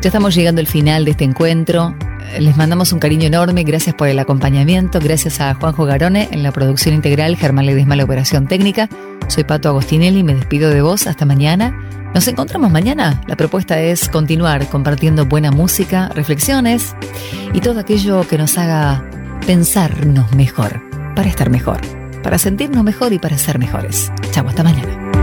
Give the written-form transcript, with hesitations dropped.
Ya estamos llegando al final de este encuentro. Les mandamos un cariño enorme, gracias por el acompañamiento, gracias a Juanjo Garone en la producción integral, Germán Ledesma la operación técnica. Soy Pato Agostinelli, me despido de vos, hasta mañana. Nos encontramos mañana. La propuesta es continuar compartiendo buena música, reflexiones y todo aquello que nos haga pensarnos mejor, para estar mejor, para sentirnos mejor y para ser mejores. Chau, hasta mañana.